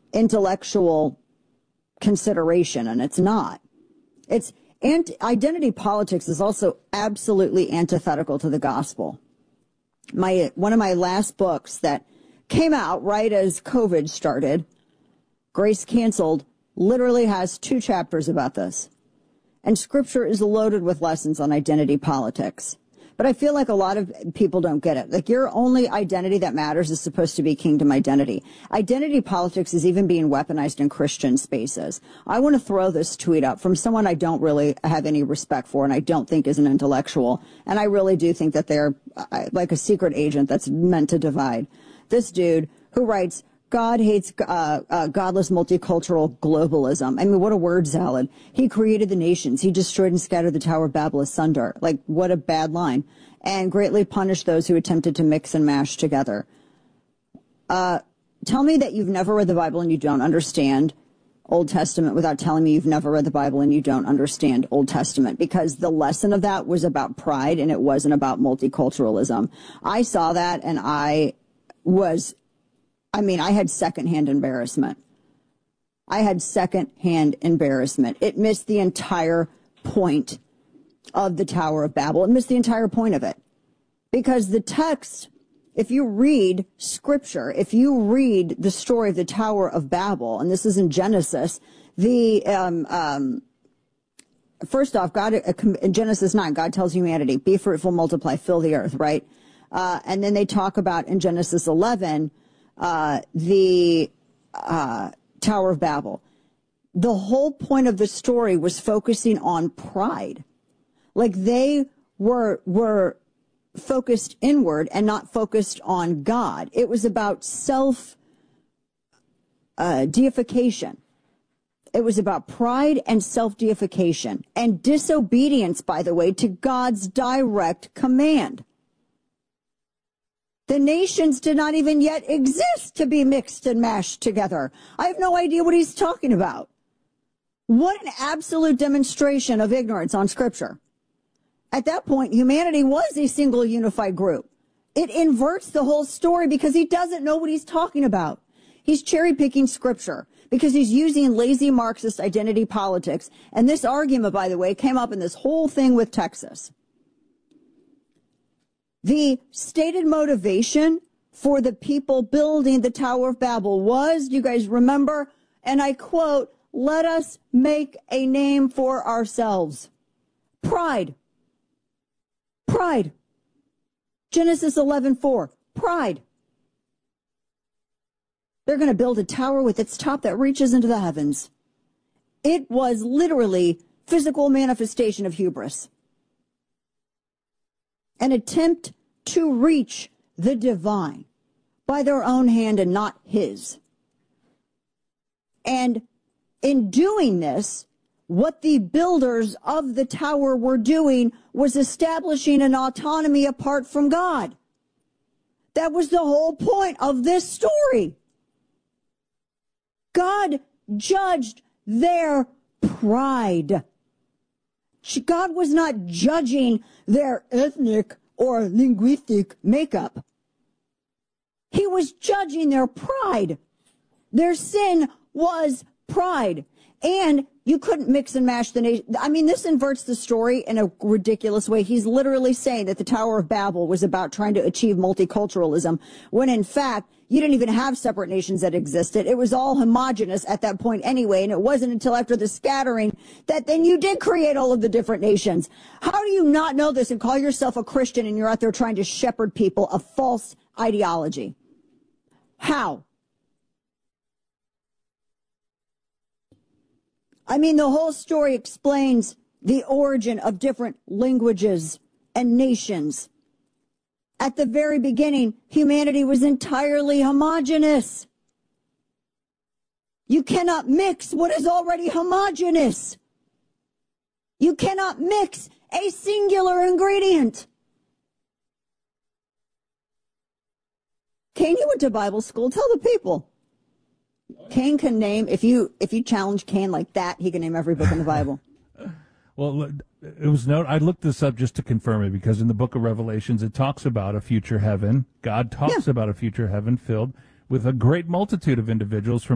intellectual consideration, and it's not. And identity politics is also absolutely antithetical to the gospel. One of my last books that came out right as COVID started, Grace Canceled, literally has 2 chapters about this. And Scripture is loaded with lessons on identity politics. But I feel like a lot of people don't get it. Like, your only identity that matters is supposed to be kingdom identity. Identity politics is even being weaponized in Christian spaces. I want to throw this tweet up from someone I don't really have any respect for and I don't think is an intellectual. And I really do think that they're like a secret agent that's meant to divide. This dude who writes, God hates godless multicultural globalism. I mean, what a word salad. He created the nations. He destroyed and scattered the Tower of Babel asunder. Like, what a bad line. And greatly punished those who attempted to mix and mash together. Tell me that you've never read the Bible and you don't understand Old Testament without telling me you've never read the Bible and you don't understand Old Testament, because the lesson of that was about pride and it wasn't about multiculturalism. I saw that and I had secondhand embarrassment. It missed the entire point of the Tower of Babel. It missed the entire point of it. Because the text, if you read Scripture, if you read the story of the Tower of Babel, and this is in Genesis, first off, God, in Genesis 9, God tells humanity, be fruitful, multiply, fill the earth, right? And then they talk about in Genesis 11, the Tower of Babel. The whole point of the story was focusing on pride. Like, they were focused inward and not focused on God. It was about deification. It was about pride and self-deification and disobedience, by the way, to God's direct command. The nations did not even yet exist to be mixed and mashed together. I have no idea what he's talking about. What an absolute demonstration of ignorance on Scripture. At that point, humanity was a single unified group. It inverts the whole story because he doesn't know what he's talking about. He's cherry-picking Scripture because he's using lazy Marxist identity politics. And this argument, by the way, came up in this whole thing with Texas. The stated motivation for the people building the Tower of Babel was, do you guys remember? And I quote, let us make a name for ourselves. Pride. Pride. Genesis 11:4. Pride. They're going to build a tower with its top that reaches into the heavens. It was literally physical manifestation of hubris. An attempt to reach the divine by their own hand and not his. And in doing this, what the builders of the tower were doing was establishing an autonomy apart from God. That was the whole point of this story. God judged their pride. God was not judging their ethnic or linguistic makeup. He was judging their pride. Their sin was pride. And you couldn't mix and mash the nation. I mean, this inverts the story in a ridiculous way. He's literally saying that the Tower of Babel was about trying to achieve multiculturalism, when in fact, you didn't even have separate nations that existed. It was all homogenous at that point anyway, and it wasn't until after the scattering that then you did create all of the different nations. How do you not know this and call yourself a Christian and you're out there trying to shepherd people a false ideology? How? I mean, the whole story explains the origin of different languages and nations. At the very beginning, humanity was entirely homogeneous. You cannot mix what is already homogeneous. You cannot mix a singular ingredient. Cain, you went to Bible school. Tell the people. Cain can name, if you challenge Cain like that, he can name every book in the Bible. Well, it was I looked this up just to confirm it, because in the book of Revelations, it talks about a future heaven. God talks about a future heaven filled with a great multitude of individuals from